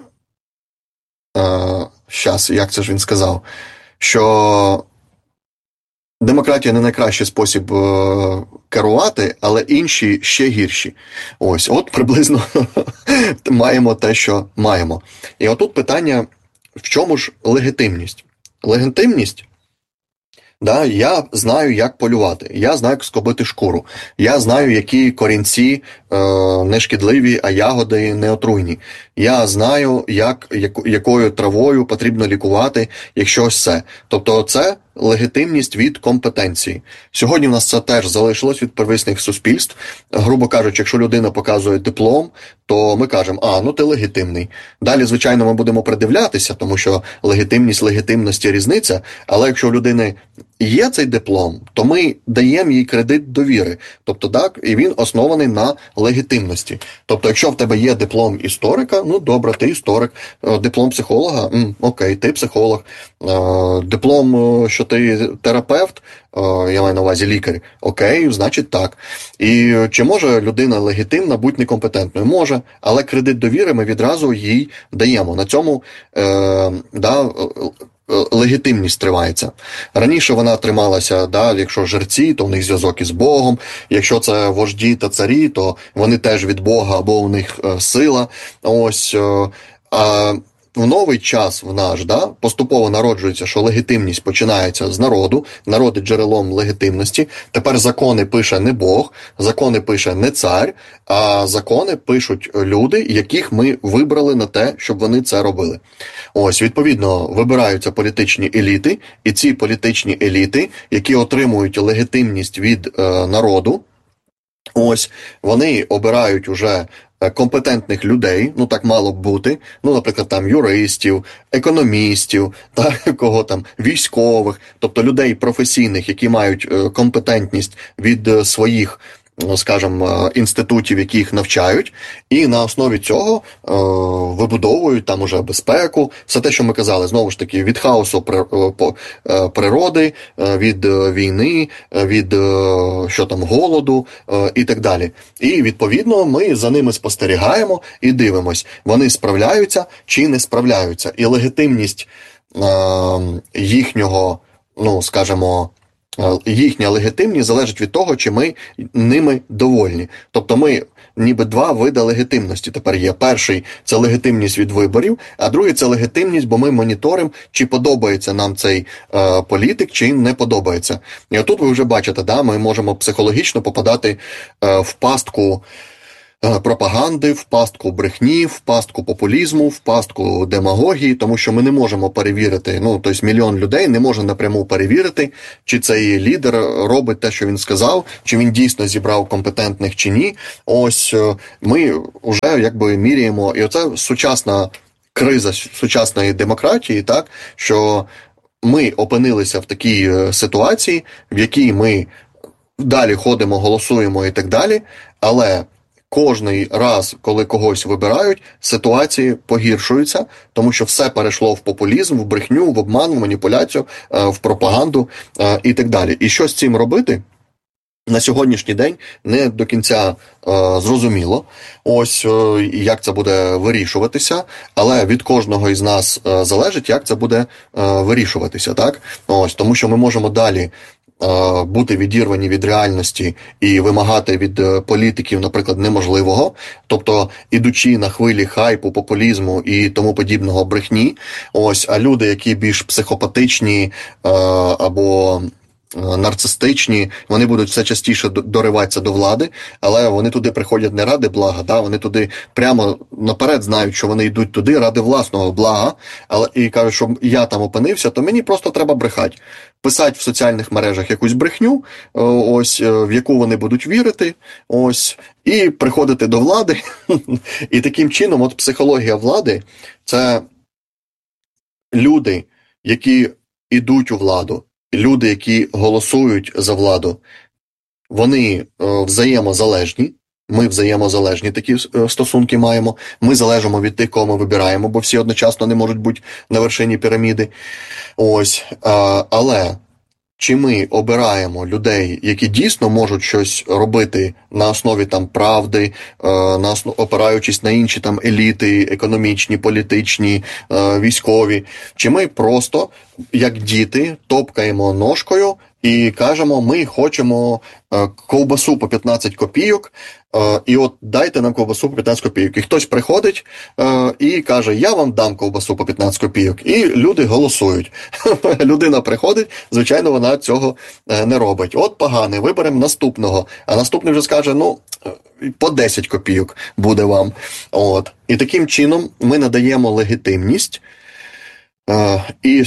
Як це ж він сказав? Що демократія не найкращий спосіб керувати, але інші ще гірші. Ось, от приблизно маємо те, що маємо. І отут питання, в чому ж легітимність? Легітимність, да, я знаю, як полювати, я знаю, як скобити шкуру, я знаю, які корінці не шкідливі, а ягоди не отруйні. Я знаю, якою травою потрібно лікувати, якщо ось це. Тобто це легітимність від компетенції. Сьогодні в нас це теж залишилось від первісних суспільств. Грубо кажучи, якщо людина показує диплом, то ми кажемо, ну ти легітимний. Далі, звичайно, ми будемо придивлятися, тому що легітимності різниця, але якщо у людини є цей диплом, то ми даємо їй кредит довіри. Тобто так, і він оснований на легітимності. Тобто, якщо в тебе є диплом історика, ну добре, ти історик, диплом психолога, окей, ти психолог, диплом, що ти терапевт, я маю на увазі лікар, окей, значить так. І чи може людина легітимна бути некомпетентною? Може, але кредит довіри ми відразу їй даємо. На цьому легітимність тривається. Раніше вона трималася, якщо жерці, то в них зв'язок із Богом, якщо це вожді та царі, то вони теж від Бога, або у них сила. Ось, а в новий час в наш, поступово народжується, що легітимність починається з народу, народ є джерелом легітимності. Тепер закони пише не Бог, закони пише не цар, а закони пишуть люди, яких ми вибрали на те, щоб вони це робили. Ось, відповідно, вибираються політичні еліти, і ці політичні еліти, які отримують легітимність від народу, ось, вони обирають уже компетентних людей, так мало б бути, наприклад, там юристів, економістів, військових, тобто людей професійних, які мають компетентність від своїх, скажімо, інститутів, які їх навчають, і на основі цього вибудовують там уже безпеку, все те, що ми казали, знову ж таки, від хаосу природи, від війни, від голоду і так далі. І, відповідно, ми за ними спостерігаємо і дивимось, вони справляються чи не справляються. І легітимність їхнього, їхня легітимність залежить від того, чи ми ними довольні. Тобто ми ніби два види легітимності тепер є. Перший – це легітимність від виборів, а другий – це легітимність, бо ми моніторимо, чи подобається нам цей політик, чи не подобається. І отут ви вже бачите, да, ми можемо психологічно попадати в пастку пропаганди, в пастку брехні, в пастку популізму, в пастку демагогії, тому що ми не можемо перевірити, тобто мільйон людей не може напряму перевірити, чи цей лідер робить те, що він сказав, чи він дійсно зібрав компетентних чи ні. Ось ми вже міряємо, і оце сучасна криза сучасної демократії, так, що ми опинилися в такій ситуації, в якій ми далі ходимо, голосуємо і так далі, але кожний раз, коли когось вибирають, ситуації погіршуються, тому що все перейшло в популізм, в брехню, в обман, в маніпуляцію, в пропаганду і так далі. І що з цим робити? На сьогоднішній день не до кінця зрозуміло, ось як це буде вирішуватися, але від кожного із нас залежить, як це буде вирішуватися, так? Ось, тому що ми можемо далі бути відірвані від реальності і вимагати від політиків, наприклад, неможливого, тобто ідучи на хвилі хайпу, популізму і тому подібного брехні, ось, а люди, які більш психопатичні або нарцистичні, вони будуть все частіше дориватися до влади, але вони туди приходять не ради блага, да? Вони туди прямо наперед знають, що вони йдуть туди ради власного блага, але і кажуть, що я там опинився, то мені просто треба брехати. Писати в соціальних мережах якусь брехню, ось, в яку вони будуть вірити, ось, і приходити до влади. І таким чином, от психологія влади – це люди, які йдуть у владу, люди, які голосують за владу, вони взаємозалежні, ми взаємозалежні такі стосунки маємо, ми залежимо від тих, кого ми вибираємо, бо всі одночасно не можуть бути на вершині піраміди. Ось, але чи ми обираємо людей, які дійсно можуть щось робити на основі там правди, опираючись на інші там еліти, економічні, політичні, військові, чи ми просто, як діти, топкаємо ножкою і кажемо, ми хочемо ковбасу по 15 копійок, і от дайте нам ковбасу по 15 копійок. І хтось приходить і каже, я вам дам ковбасу по 15 копійок. І люди голосують. Людина приходить, звичайно, вона цього не робить. От поганий, виберемо наступного. А наступний вже скаже, по 10 копійок буде вам. От. І таким чином ми надаємо легітимність. І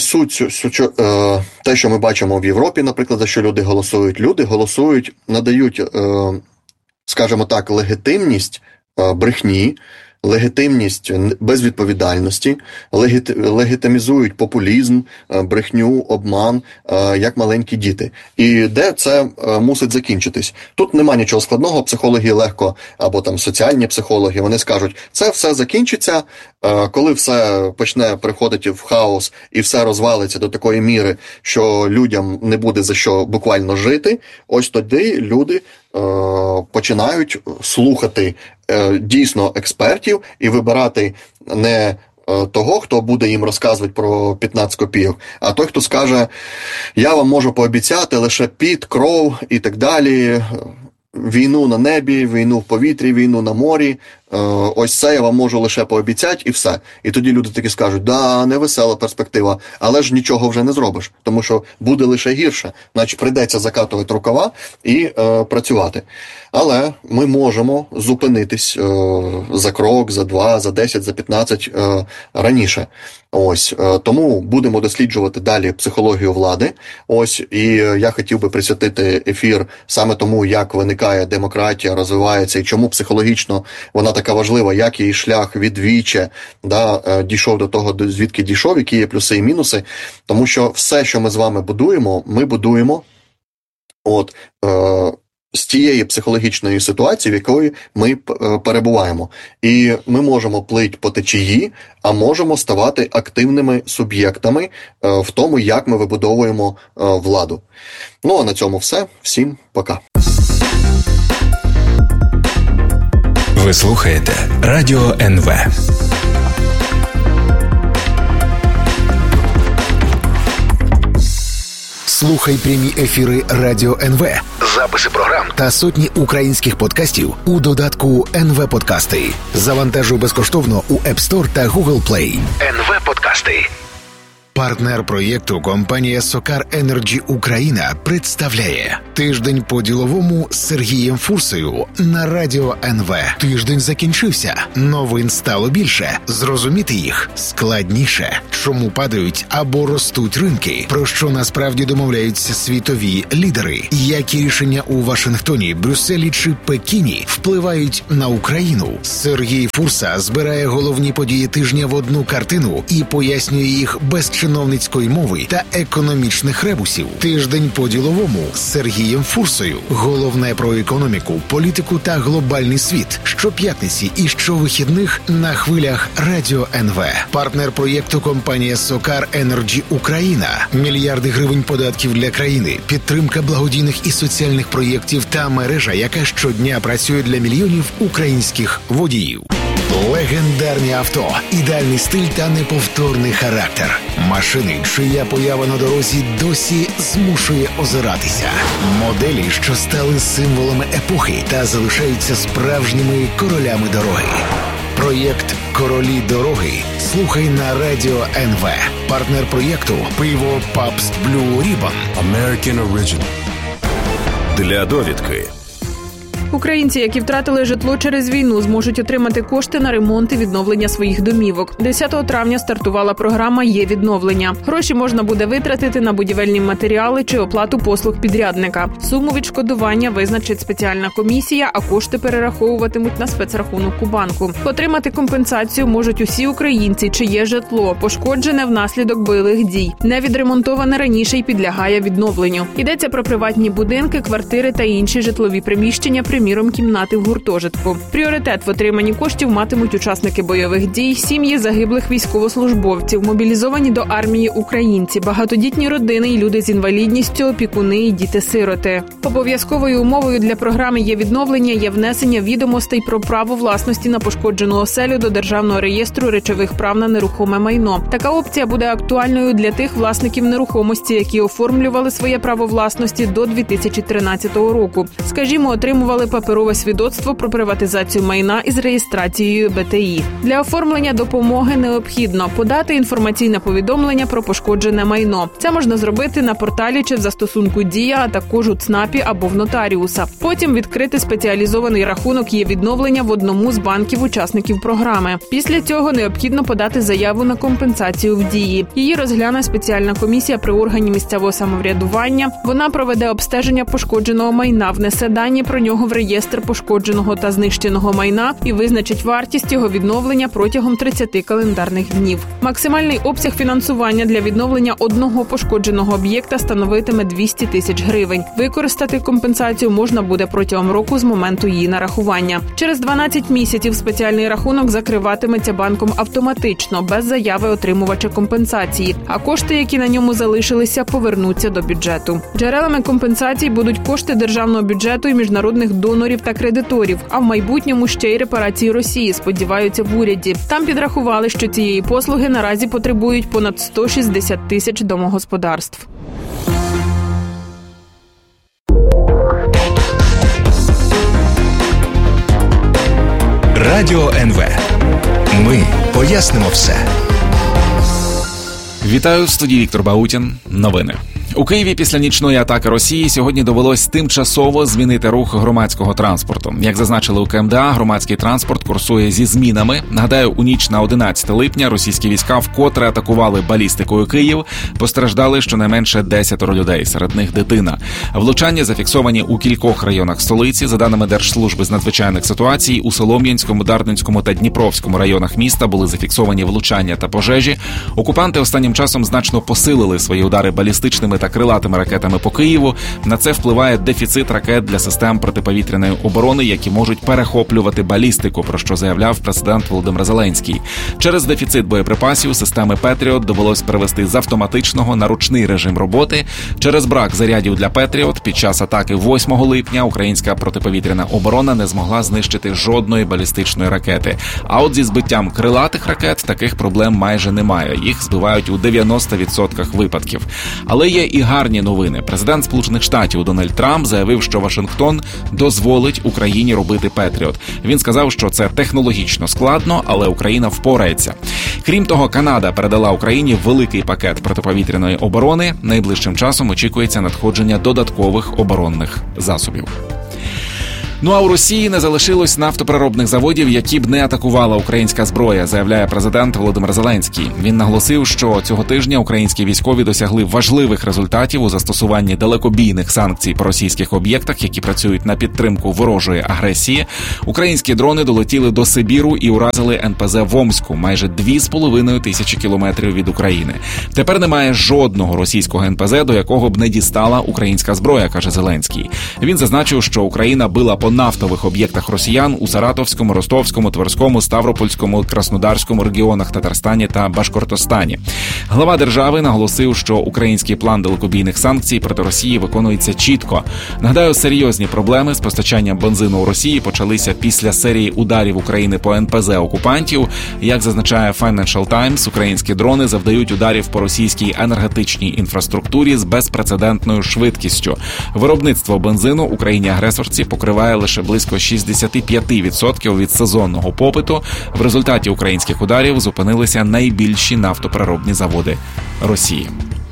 те, що ми бачимо в Європі, наприклад, за що люди голосують, надають, скажімо так, легітимність брехні, легітимність безвідповідальності, легітимізують популізм, брехню, обман, як маленькі діти. І де це мусить закінчитись? Тут нема нічого складного, психологи легко, або там соціальні психологи, вони скажуть, це все закінчиться, коли все почне приходити в хаос і все розвалиться до такої міри, що людям не буде за що буквально жити, ось тоді люди починають слухати дійсно експертів і вибирати не того, хто буде їм розказувати про 15 копійок, а той, хто скаже, я вам можу пообіцяти лише піт, кров і так далі, війну на небі, війну в повітрі, війну на морі, ось це я вам можу лише пообіцяти і все. І тоді люди таки скажуть, да, невесела перспектива, але ж нічого вже не зробиш, тому що буде лише гірше, значить прийдеться закатувати рукава і працювати. Але ми можемо зупинитись за крок, за 2, за 10, за 15 раніше. Ось, тому будемо досліджувати далі психологію влади. Ось, і я хотів би присвятити ефір саме тому, як виникає демократія, розвивається і чому психологічно вона така важлива, як її шлях від віче, дійшов до того, звідки дійшов, які є плюси і мінуси. Тому що все, що ми з вами будуємо, ми будуємо з тієї психологічної ситуації, в якої ми перебуваємо. І ми можемо плити по течії, а можемо ставати активними суб'єктами в тому, як ми вибудовуємо владу. Ну, а на цьому все. Всім пока. Ви слухаєте Радіо НВ. Слухай прямі ефіри Радіо НВ записи програм та сотні українських подкастів у додатку НВ Подкасти. Завантажуй безкоштовно у App Store та Google Play. НВ Подкасти. Партнер проєкту компанія Сокар Енерджі Україна представляє «Тиждень по-діловому» з Сергієм Фурсою на Радіо НВ. Тиждень закінчився. Новин стало більше. Зрозуміти їх складніше. Чому падають або ростуть ринки? Про що насправді домовляються світові лідери? Які рішення у Вашингтоні, Брюсселі чи Пекіні впливають на Україну? Сергій Фурса збирає головні події тижня в одну картину і пояснює їх без чиновницької мови та економічних ребусів. Тиждень по-діловому з Сергієм Фурсою. Головне про економіку, політику та глобальний світ. Щоп'ятниці і щовихідних на хвилях Радіо НВ. Партнер проєкту компанія Сокар Енерджі Україна. Мільярди гривень податків для країни. Підтримка благодійних і соціальних проєктів та мережа, яка щодня працює для мільйонів українських водіїв. Легендарні авто, ідеальний стиль та неповторний характер. Машини, чия поява на дорозі досі змушує озиратися. Моделі, що стали символами епохи та залишаються справжніми королями дороги. Проєкт «Королі дороги» слухай на Радіо НВ. Партнер проєкту «Пиво Пабст Блю Рібон». American Original. Для довідки. Українці, які втратили житло через війну, зможуть отримати кошти на ремонт і відновлення своїх домівок. 10 травня стартувала програма «Є відновлення». Гроші можна буде витратити на будівельні матеріали чи оплату послуг підрядника. Суму відшкодування визначить спеціальна комісія, а кошти перераховуватимуть на спецрахунок у банку. Отримати компенсацію можуть усі українці, чиє житло пошкоджене внаслідок бойових дій. Не відремонтоване раніше й підлягає відновленню. Йдеться про приватні будинки, квартири та інші житлові приміщення, приміром, кімнати в гуртожитку. Пріоритет в отриманні коштів матимуть учасники бойових дій, сім'ї загиблих військовослужбовців, мобілізовані до армії українці, багатодітні родини і люди з інвалідністю, опікуни і діти-сироти. Обов'язковою умовою для програми «Є відновлення» є внесення відомостей про право власності на пошкоджену оселю до Державного реєстру речових прав на нерухоме майно. Така опція буде актуальною для тих власників нерухомості, які оформлювали своє право власності до 2013 року. Скажімо, отримували паперове свідоцтво про приватизацію майна із реєстрацією БТІ. Для оформлення допомоги необхідно подати інформаційне повідомлення про пошкоджене майно. Це можна зробити на порталі чи в застосунку «Дія», а також у ЦНАПі або в нотаріуса. Потім відкрити спеціалізований рахунок «Є відновлення» в одному з банків-учасників програми. Після цього необхідно подати заяву на компенсацію в Дії. Її розгляне спеціальна комісія при органі місцевого самоврядування. Вона проведе обстеження пошкодженого майна, внесе дані про нього в реєстр пошкодженого та знищеного майна і визначить вартість його відновлення протягом 30 календарних днів. Максимальний обсяг фінансування для відновлення одного пошкодженого об'єкта становитиме 200 тисяч гривень. Використати компенсацію можна буде протягом року з моменту її нарахування. Через 12 місяців спеціальний рахунок закриватиметься банком автоматично, без заяви отримувача компенсації, а кошти, які на ньому залишилися, повернуться до бюджету. Джерелами компенсацій будуть кошти державного бюджету і міжнародних донорів та кредиторів, а в майбутньому ще й репарації Росії, сподіваються в уряді. Там підрахували, що цієї послуги наразі потребують понад 160 тисяч домогосподарств. Радіо НВ. Ми пояснимо все. Вітаю, в студії Віктор Баутін. Новини. У Києві після нічної атаки Росії сьогодні довелось тимчасово змінити рух громадського транспорту. Як зазначили у КМДА, громадський транспорт курсує зі змінами. Нагадаю, у ніч на 11 липня російські війська вкотре атакували балістикою Київ. Постраждали щонайменше 10 людей, серед них дитина. Влучання зафіксовані у кількох районах столиці. За даними Держслужби з надзвичайних ситуацій, у Солом'янському, Дарницькому та Дніпровському районах міста були зафіксовані влучання та пожежі. Окупанти останнім часом значно посилили свої удари балістичними та крилатими ракетами по Києву. На це впливає дефіцит ракет для систем протиповітряної оборони, які можуть перехоплювати балістику, про що заявляв президент Володимир Зеленський. Через дефіцит боєприпасів системи «Петріот» довелось перевести з автоматичного на ручний режим роботи. Через брак зарядів для «Петріот» під час атаки 8 липня українська протиповітряна оборона не змогла знищити жодної балістичної ракети. А от зі збиттям крилатих ракет таких проблем майже немає. Їх збивають у 90% випадків. Але є і гарні новини. Президент Сполучених Штатів Дональд Трамп заявив, що Вашингтон дозволить Україні робити Петріот. Він сказав, що це технологічно складно, але Україна впорається. Крім того, Канада передала Україні великий пакет протиповітряної оборони. Найближчим часом очікується надходження додаткових оборонних засобів. Ну а у Росії не залишилось нафтопереробних заводів, які б не атакувала українська зброя, заявляє президент Володимир Зеленський. Він наголосив, що цього тижня українські військові досягли важливих результатів у застосуванні далекобійних санкцій по російських об'єктах, які працюють на підтримку ворожої агресії. Українські дрони долетіли до Сибіру і уразили НПЗ в Омську, майже 2,5 тисячі кілометрів від України. Тепер немає жодного російського НПЗ, до якого б не дістала українська зброя, каже Зеленський. Він зазначив, що Україна била по нафтових об'єктах росіян у Саратовському, Ростовському, Тверському, Ставропольському, Краснодарському регіонах, Татарстані та Башкортостані. Глава держави наголосив, що український план далекобійних санкцій проти Росії виконується чітко. Нагадаю, серйозні проблеми з постачанням бензину у Росії почалися після серії ударів України по НПЗ окупантів. Як зазначає Financial Times, українські дрони завдають ударів по російській енергетичній інфраструктурі з безпрецедентною швидкістю. Виробництво бензину Україні-агресорці покриває лише близько 65% від сезонного попиту. В результаті українських ударів зупинилися найбільші нафтопереробні заводи Росії.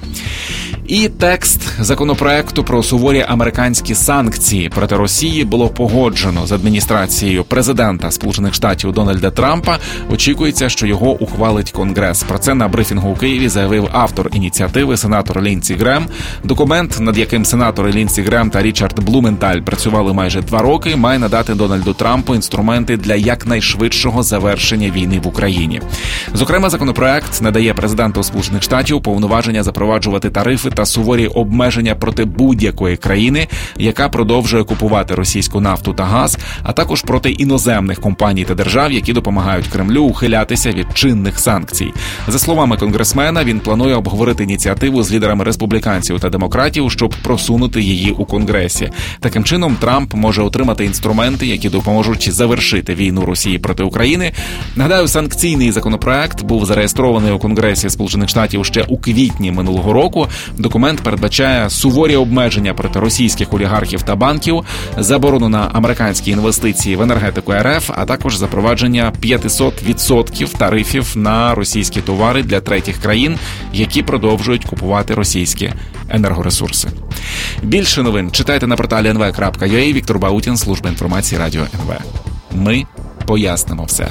І текст законопроекту про суворі американські санкції проти Росії було погоджено з адміністрацією президента Сполучених Штатів Дональда Трампа. Очікується, що його ухвалить Конгрес. Про це на брифінгу у Києві заявив автор ініціативи, сенатор Лінсі Грем. Документ, над яким сенатори Лінсі Грем та Річард Блументаль працювали майже 2 роки, має надати Дональду Трампу інструменти для якнайшвидшого завершення війни в Україні. Зокрема, законопроект надає президенту Сполучених Штатів повноваження запроваджувати тарифи та суворі обмеження проти будь-якої країни, яка продовжує купувати російську нафту та газ, а також проти іноземних компаній та держав, які допомагають Кремлю ухилятися від чинних санкцій. За словами конгресмена, він планує обговорити ініціативу з лідерами республіканців та демократів, щоб просунути її у Конгресі. Таким чином, Трамп може отримати інструменти, які допоможуть завершити війну Росії проти України. Нагадаю, санкційний законопроект був зареєстрований у Конгресі Сполучених Штатів ще у квітні минулого року. Документ передбачає суворі обмеження проти російських олігархів та банків, заборону на американські інвестиції в енергетику РФ, а також запровадження 500% тарифів на російські товари для третіх країн, які продовжують купувати російські енергоресурси. Більше новин читайте на порталі nv.ua. Віктор Баутін, служба інформації Радіо НВ. Ми пояснимо все.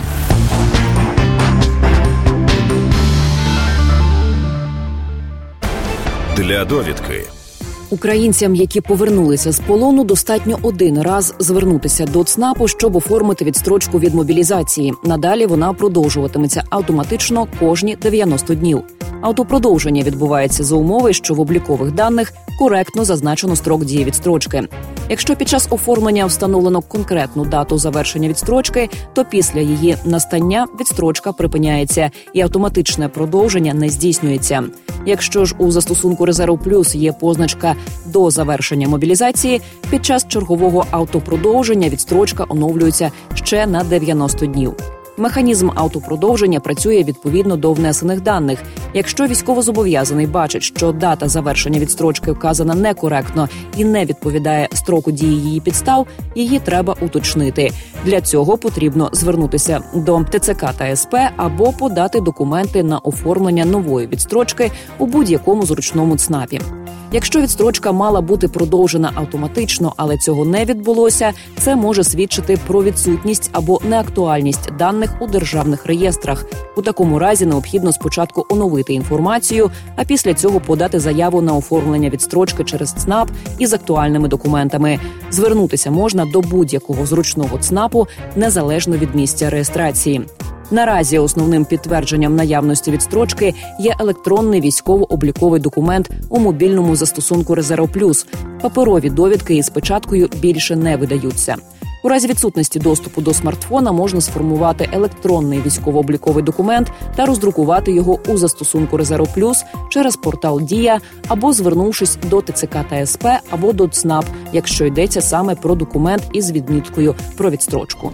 Для довідки. Українцям, які повернулися з полону, достатньо один раз звернутися до ЦНАПу, щоб оформити відстрочку від мобілізації. Надалі вона продовжуватиметься автоматично кожні 90 днів. Автопродовження відбувається за умови, що в облікових даних коректно зазначено строк дії відстрочки. Якщо під час оформлення встановлено конкретну дату завершення відстрочки, то після її настання відстрочка припиняється і автоматичне продовження не здійснюється. Якщо ж у застосунку «Резерв Плюс» є позначка «До завершення мобілізації», під час чергового автопродовження відстрочка оновлюється ще на 90 днів. Механізм автопродовження працює відповідно до внесених даних. Якщо військовозобов'язаний бачить, що дата завершення відстрочки вказана некоректно і не відповідає строку дії її підстав, її треба уточнити. Для цього потрібно звернутися до ТЦК та СП або подати документи на оформлення нової відстрочки у будь-якому зручному ЦНАПі. Якщо відстрочка мала бути продовжена автоматично, але цього не відбулося, це може свідчити про відсутність або неактуальність даних у державних реєстрах. У такому разі необхідно спочатку оновити інформацію, а після цього подати заяву на оформлення відстрочки через ЦНАП із актуальними документами. Звернутися можна до будь-якого зручного ЦНАПу, незалежно від місця реєстрації. Наразі основним підтвердженням наявності відстрочки є електронний військово-обліковий документ у мобільному застосунку «Резерв Плюс». Паперові довідки із печаткою більше не видаються. У разі відсутності доступу до смартфона можна сформувати електронний військово-обліковий документ та роздрукувати його у застосунку «Резерв Плюс» через портал «Дія» або звернувшись до ТЦК та СП або до ЦНАП, якщо йдеться саме про документ із відміткою про відстрочку.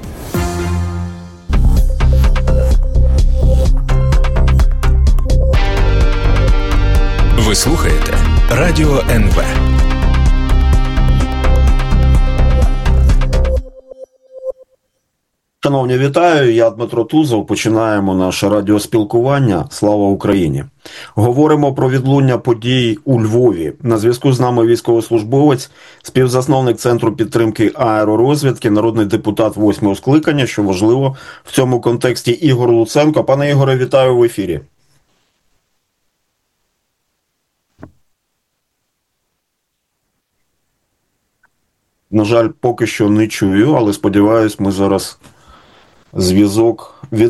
Ви слухаєте Радіо НВ. Шановні, вітаю, я Дмитро Тузов. Починаємо наше радіоспілкування. Слава Україні! Говоримо про відлуння подій у Львові. На зв'язку з нами військовослужбовець, співзасновник Центру підтримки аеророзвідки, народний депутат 8-го скликання, що важливо в цьому контексті, Ігор Луценко. Пане Ігоре, вітаю в ефірі. На жаль, поки що не чую, але сподіваюсь, ми зараз зв'язок від